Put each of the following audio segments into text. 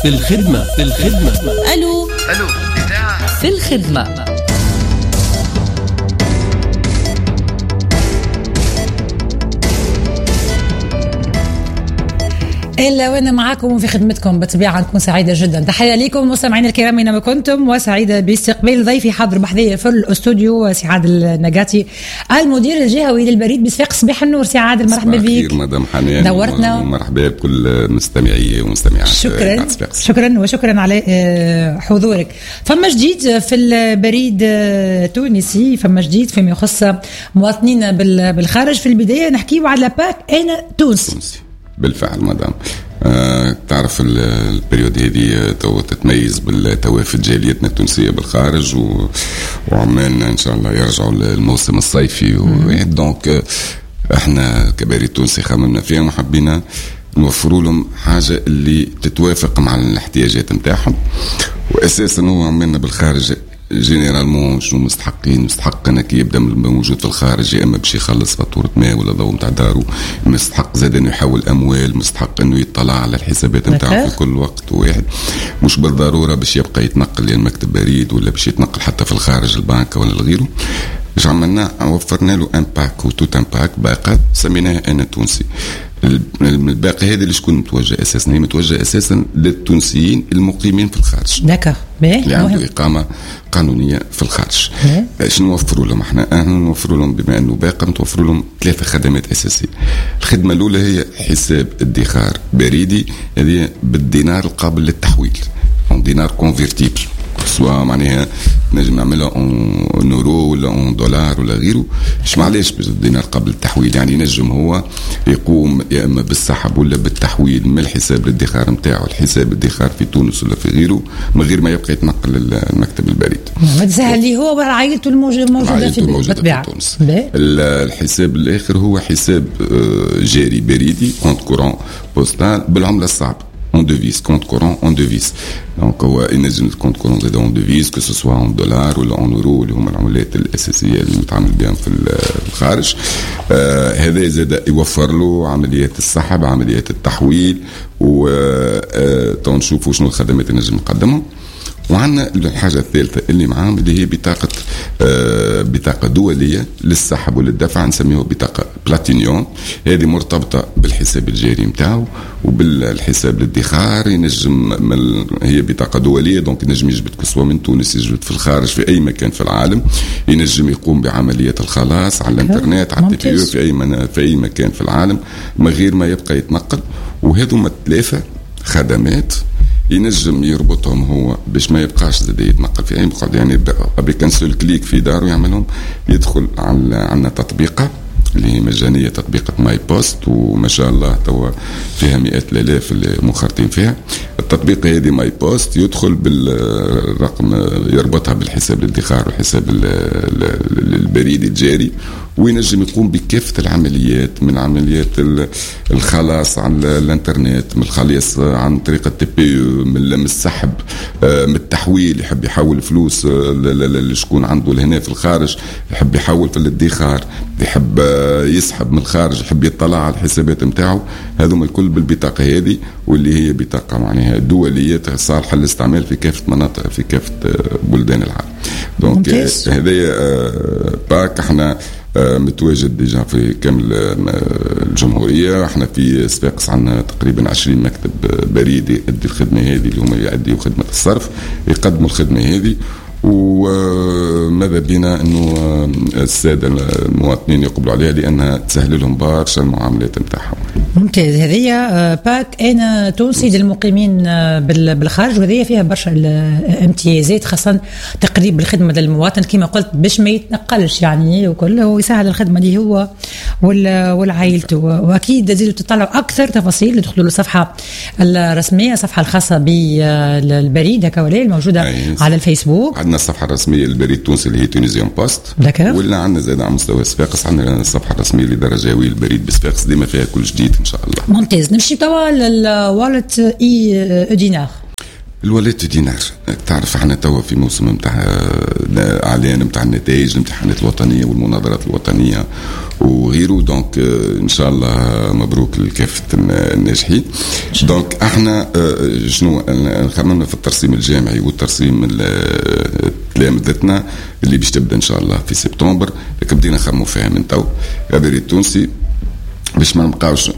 في الخدمة. ألو إذاعة في الخدمة. إلا وأنا معاكم في خدمتكم بطبيعة نكون سعيدة جدا. تحية لكم مستمعين الكرام أينما كنتم، وسعيدة باستقبال ضيفي حاضر بحذية في الاستوديو سي عادل النجاتي المدير الجهوي للبريد بصفاقس. صباح النور سي عادل، مرحبا بك. خير مدام حنان، نورتنا ومرحبا بكل مستمعي ومستمعات. شكرا على حضورك. فما جديد في البريد التونسي، فما جديد فيما يخص مواطنين بالخارج. في البداية نحكيو على باك أنا تونسي. بالفعل مدام، تعرف البريود هذه تتميز بالتوافد جاليتنا التونسية بالخارج، وعمان إن شاء الله يرجعوا الموسم الصيفي. دونك احنا كبريد تونسي خممنا فيهم وحبينا نوفروا لهم حاجة اللي تتوافق مع الاحتياجات متاعهم. وأساسا هو عملنا بالخارج جينيرالمون شنو مستحق انك يبدا موجود في الخارج، يا اما باش يخلص فاتوره ماء ولا ضوء نتاع دارو، مستحق زاد انه يحول اموال، مستحق انه يطلع على الحسابات نتاعو في كل وقت واحد، مش بالضروره باش يبقى يتنقل للمكتب بريد ولا باش يتنقل حتى في الخارج البنك ولا غيره. باش عملنا وفرنا له ان باك وتوت ان باك باقات سميناها انا تونسي. الباقي هذا اللي شكون متوجه اساسا؟ هي متوجه اساسا للتونسيين المقيمين في الخارج. دكا اللي عنده اقامه قانونيه في الخارج. شنو نوفروا لهم احنا نوفروا لهم بما انه باقه، نوفروا لهم 3 خدمات اساسيه. الخدمه الاولى هي حساب ادخار بريدي، هذه بالدينار القابل للتحويل، دينار كونفيرتيبل، سواء معناها نجم نعملها اون اورو ولا اون دولار ولا غيره. مش معليش بالدينار قبل التحويل، يعني نجم هو يقوم يا اما بالسحب ولا بالتحويل من الحساب الادخار نتاعو الحساب الادخار في تونس ولا في غيره، من غير ما يبقى يتنقل للمكتب البريد. ما تسهل لي هو وعائلته الموجوده في تونس. الحساب الاخر هو حساب جاري بريدي، كونت كورون بوستال بالعمله الصعبه، en devise, compte courant en devise. Donc هو ينجم الكونت كورون زاد en devise que ce soit en دولار ولا en euro اللي هما العملات الأساسية اللي متعامل بهم في الخارج. هذا زاد يوفر له عمليات السحب، عمليات التحويل، ونشوفوا شنو الخدمات اللي نجم نقدمهم. وعندنا الحاجة الثالثة اللي معاهم اللي هي بطاقة دولية للسحب وللدفع، نسميها بطاقة بلاتينيوم. هذه مرتبطة بالحساب الجاري متاعه وبالحساب الادخار. ينجم هي بطاقة دولية، دونك ينجم يجبد كسوة من تونس، يجبد في الخارج في أي مكان في العالم، ينجم يقوم بعملية الخلاص على الانترنت على التي في أي مكان في العالم من غير ما يبقى يتنقل. وهذوما 3 خدمات ينجم يربطهم هو باش ما يبقاش زاد يتنقل في اي مقعد، يعني ابيك سول كليك في داره يعملهم. يدخل عندنا تطبيقه اللي هي مجانيه، تطبيقه ماي بوست، وما شاء الله توا فيها مئات الالاف اللي منخرطين فيها. التطبيق هذه ماي بوست يدخل بالرقم، يربطها بالحساب الادخار والحساب البريدي الجاري، وينجم يقوم بكافة العمليات، من عمليات الخلاص على الانترنت، من الخلاص عن طريقة التي، من السحب، من التحويل، يحب يحول فلوس لشكون عنده لهنا في الخارج، يحب يحول في الادخار، يحب يسحب من الخارج، يحب يطلع على الحسابات متاعه. هذوما الكل بالبطاقة هذه، واللي هي بطاقة معناها دولية صالحة للاستعمال في كافة مناطق في كافة بلدان العالم. دونك هذايا باك احنا متواجد ديجا في كامل الجمهورية. احنا في صفاقس عندنا تقريبا 20 مكتب بريدي يؤدي الخدمة هذه، اللي هم يؤديوا خدمة الصرف، يقدموا الخدمة هذه. وماذا بينا انه الساده المواطنين يقبلوا عليها، لانها تسهل لهم برشا المعاملات نتاعهم. ممتاز. هذه باك انا تونسي للمقيمين بالخارج، وهذه فيها برشا امتيازات، خاصه تقريب الخدمه للمواطن كما قلت باش ما يتنقلش يعني، وكله يسهل الخدمه دي هو والعائلته. واكيد تزيدوا تطلعوا اكثر تفاصيل، تدخلوا للصفحه الرسميه، الصفحه الخاصه بالبريد هكا ولا الموجوده على الفيسبوك. عندنا الصفحه الرسميه للبريد التونسي اللي هي تونيزيان بوست، ولا عندنا زاد على مستوى صفاقس عندنا الصفحه الرسميه لدرجاوي البريد بصفاقس، ديما فيها كل جديد ان شاء الله. ممتاز. نمشي توا للوالت اي دينار. الولاية دينار. تعرف احنا توا في موسم نتاع اعلان نتاع النتائج الامتحانات الوطنيه والمناظرات الوطنيه وغيره. دونك ان شاء الله مبروك لكافه الناجحين. دونك احنا شنو خممنا في الترسيم الجامعي والترسيم تلامذتنا اللي باش تبدا ان شاء الله في سبتمبر، لكن بدينا نخمموا فيها من تو. البريد التونسي باش ما نبقاوش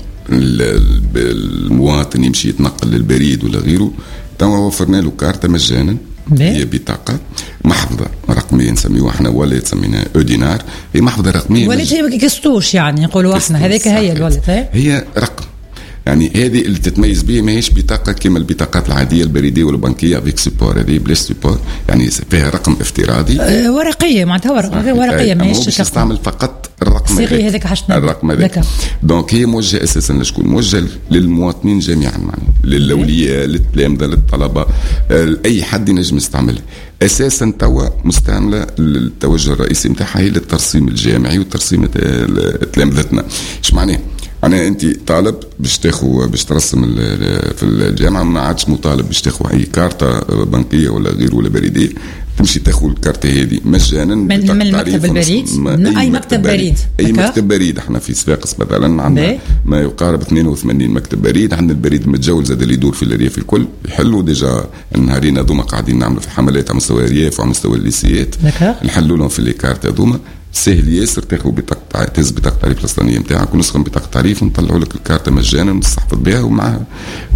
المواطن يمشي يتنقل للبريد ولا غيره، توا وفرنا له كارته مجانا، هي بطاقه محفظه رقميه نسميوها احنا ولات سميناها دينار، هي محفظه رقميه ولات هي كستوش يعني نقولوا احنا هذيك هي الولات هي رقم. يعني هذه اللي تتميز به ماهيش بطاقه كما البطاقات العاديه البريديه والبنكيه افيك سيبور، هذه بلاش سيبور يعني فيها رقم افتراضي ورقيه معناتها ورقيه ماهيش تستعمل فقط الرقم هذاك الرقم هذاك. دونك هي موجهه اساسا لشكون؟ موجهه للمواطنين جميعا، معناها للاولياء للتلامذه للطلبه، اي حد ينجم يستعملها. اساسا توا مستعمله التوجه الرئيسي نتاعها هي للترسيم الجامعي وترسيم تلامذتنا. ايش معناه؟ أنا أنت طالب باش تاخو باش ترسم في الجامعة، ما عادش مطالب باش تاخو أي كارتة بنكية ولا غيره ولا بريدية، تمشي تاخو الكارتة هذه مجانا من المكتب البريد، أي مكتب بريد، أي مكتب بريد. احنا في صفاقس مثلا عندنا ما يقارب 82 مكتب بريد، عندنا البريد المتجول زاد اللي يدور في الأرياف الكل يحلوا ديجا. النهارين هذوما قاعدين نعملوا في حملات على مستوى الأرياف وعلى مستوى الليسيات، نحلوا لهم في لي كارت هذوما. سهل ياسر تاخذ بطاقه تهز بطاقه التعريف الاصليه نتاعك ونسخه من بطاقه التعريف ونطلعوا لك الكارته مجانا وتستحفظ بها ومعها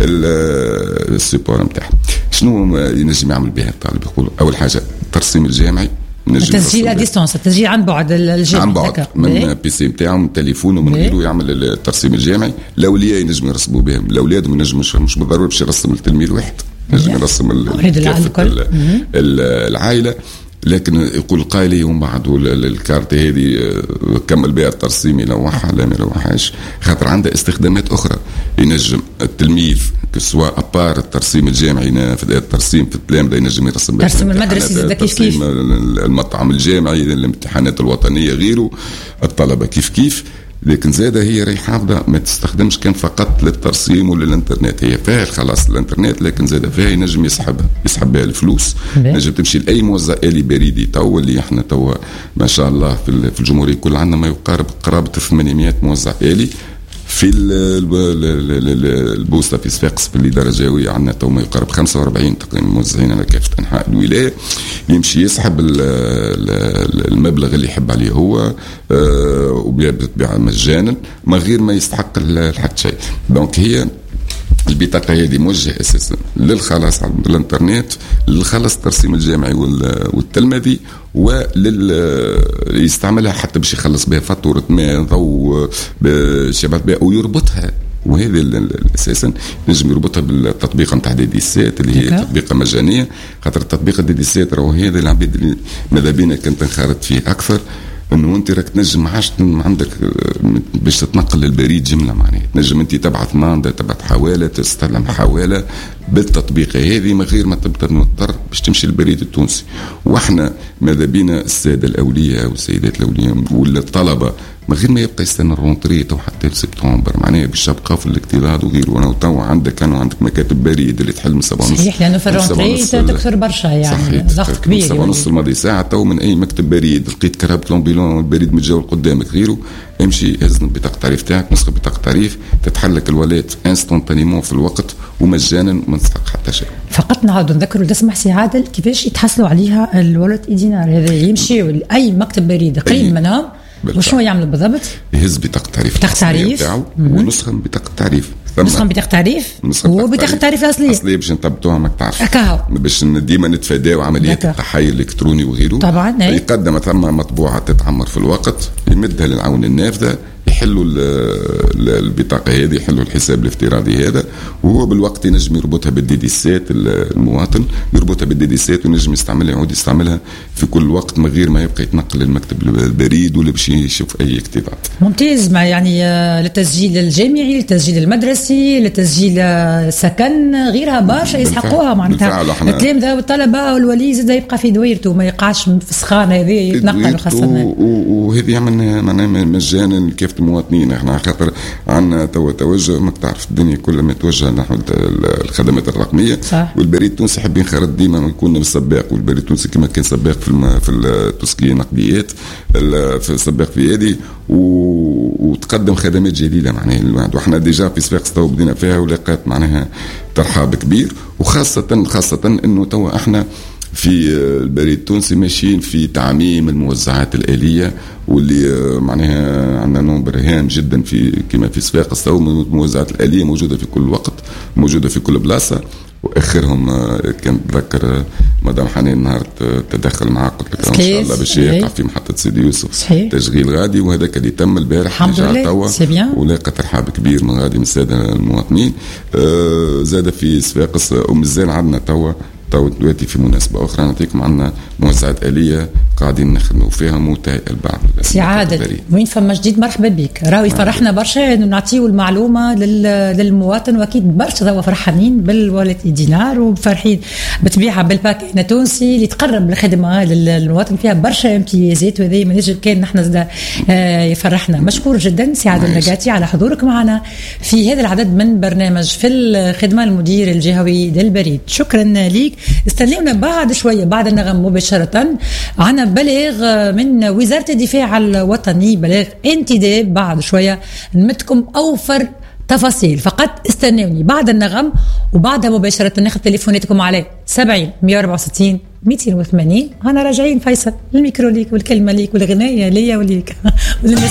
السيبور نتاعها. شنو ينجم يعمل بها الطالب؟ يقول اول حاجه الترسيم الجامعي، التسجيل ديستانس، التسجيل عن بعد الجامعي عن بعد من بي سي نتاعو من تليفونه من غيره يعمل الترسيم الجامعي. الاولياء ينجموا يرسموا بهم، الاولاد ما ينجموش، مش بالضروره باش يرسم التلميذ واحد، ينجم يرسم العائله. لكن يقول قايلي ومن بعد الكارت هذه كمل بها الترسيم يلوحها لا ما يلوحهاش، خاطر عندها استخدامات اخرى. ينجم التلميذ سواء ابار الترسيم الجامعي في الترسيم في التلامذه ينجم يرسم ترسيم المدرسي زاد كيف المطعم الجامعي الامتحانات الوطنيه غيره الطلبه كيف لكن زادة هي راهي حافظة ما تستخدمش كان فقط للترسيم وللانترنت، هي فيها خلاص الانترنت لكن زادة فيها ينجم يسحب بها الفلوس، ينجم تمشي لأي موزع آلي بريدي. تو اللي احنا تو ما شاء الله في الجمهورية كل عندنا ما يقارب قرابة 800 موزع آلي. في البوسطة في صفاقس في الإدارة الجوية عندنا تو ما يقارب 45 تقريبا موزعين على كافة أنحاء الولاية، يمشي يسحب المبلغ اللي يحب عليه هو وبيتباع مجانا من غير ما يستحق حتى شيء. دونك هي البطاقة هذه موجهة أساسا للخلاص على الانترنت، للخلاص الترسيم الجامعي والتلمذي، يستعملها حتى باش يخلص بها فاتورة ماء ضوء شبات بها ويربطها. وهذا اساسا نجم يربطها بالتطبيق نتاع ديديسات اللي هي تطبيقه مجانيه، خاطر التطبيق ديديسات راهو هذا العباد اللي ماذا بينا كنت نخرط فيه اكثر، انه انت راك تنجم ما عادش عندك باش تتنقل للبريد جمله، معناها تنجم انت تبعث ماندا تبعث حواله تستلم حواله بالتطبيق هذه من غير ما تبدا مضطر باش تمشي للبريد التونسي. واحنا ماذا بينا الساده الاولياء والسيدات الاولياء ولا الطلبه من غير ما يبقى يستنى الرونتري تو حتى سبتمبر، معناها باش يبقى في الاكتظاظ وغيره. وانا تو عندك مكاتب بريد اللي تحل من 7:30 صحيح، لانه في الرونتري تكثر برشا يعني ضغط كبير. 7:30 الماضي ساعه تو من اي مكتب بريد لقيت كرهبه لومبيلون البريد متجاول قدامك غيره، امشي هز بطاقه التعريف تاعك نسخه بطاقه التعريف تتحلك الولات انستونتانيمون في الوقت ومجانا وما تستحق حتى شيء. فقط نعاودوا نذكروا لسمح سي عادل كيفاش يتحصلوا عليها الولد دينار هذا، يمشيوا لاي مكتب بريد قريب منهم وشنو يعمل بالضبط؟ يهز بطاقه التعريف تاعو ونسخه من بطاقه التعريف، نسخه من بطاقه التعريف وبطاقه التعريف الاصليه باش نثبتوها ما تعرفش باش ديما نتفاداو عمليات التحايل الالكتروني وغيره. طبعا يقدم ثم مطبوعه تتعمر في الوقت يمدها للعون النافذه يحلوا البطاقه هذه، يحلوا الحساب الافتراضي هذا، وهو بالوقت ينجم يربطها بالديديسات. المواطن يربطها بالديديسات وينجم يستعملها يعود يستعملها في كل وقت من غير ما يبقى يتنقل للمكتب البريد ولا باش يشوف اي اكتظاظ. ممتاز. ما يعني للتسجيل الجامعي، للتسجيل المدرسي، للتسجيل سكن، غيرها برشا يسحقوها معناتها التلامذه والطلبه والولي زاد يبقى في دويرته ما يقعش في السخانه هذه يتنقل خاصه. وهذه يعمل معناها مجانا كيف المواطنين. احنا خاطر عندنا توجه، ما تعرف الدنيا كلها ما توجه نحو الخدمات الرقميه، والبريد التونسي حابين خرج ديما يكون سباق، والبريد التونسي كما كان سباق في التسكيه نقديات في السباق في هذه، وتقدم خدمات جليله معناها. وحنا ديجا في صفاقس تو بدينا فيها ولقات معناها ترحاب كبير، وخاصه انه تو احنا في البريد التونسي ماشيين في تعميم الموزعات الآلية، واللي معناها عندنا نمبر هام جدا في كما في صفاقس. الموزعات الآلية موجودة في كل وقت، موجودة في كل بلاصة. واخرهم كان تذكر مدام حنان نهار تدخل معاه، قلت لك ان شاء الله باش يقع في محطه سيدي يوسف تشغيل غادي، وهذاك اللي تم البارح رجع توا ولاقى ترحاب كبير من غادي من الساده المواطنين. زاد في صفاقس ومازال عندنا توا دلوقتي في مناسبة أخرى نعطيكم عنا موزعات آلية قاعدين نخدموا فيها منتهى البعض. سي عادل وين فما جديد مرحبا بك، راوي فرحنا برشا انه نعطيو المعلومة للمواطن، واكيد برشا توا فرحانين بالوالد دينار وفرحين بطبيعة بالباك هنا تونسي اللي تقرب الخدمة للمواطن، فيها برشا امتيازات، وهذا ما نجم كان نحن زاد يفرحنا. مشكور جدا سي عادل نقاتي على حضورك معنا في هذا العدد من برنامج في الخدمة، المدير الجهوي للبريد. شكرا ليك. استنونا بعد شوية بعد النغم مباشرة عنا بلاغ من وزارة الدفاع الوطني، بلاغ انتداب. بعد شوية نمتكم أوفر تفاصيل، فقط استنوني بعد النغم، وبعدها مباشرة ناخذ تليفوناتكم على 70 164 280. أنا راجعين. فيصل الميكرو ليك والكلمة ليك والغناية ليا وليك